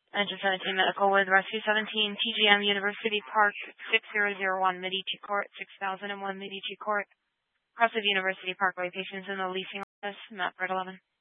Engine 17 Medical with Rescue 17, TGM University Park, 6001 Medici Court, 6001 Medici Court, Cross of University Parkway. Patients in the leasing office, map Red 11.